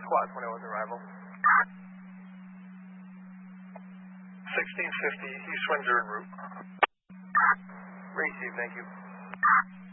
Squad 21 arrival. 1650, East Windsor en route. Receive, thank you.